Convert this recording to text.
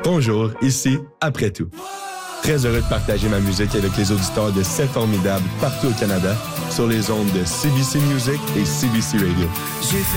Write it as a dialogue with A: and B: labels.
A: Bonjour, ici Après tout. Très heureux de partager ma musique avec les auditeurs de C'est Formidable partout au Canada sur les ondes de CBC Music et CBC Radio.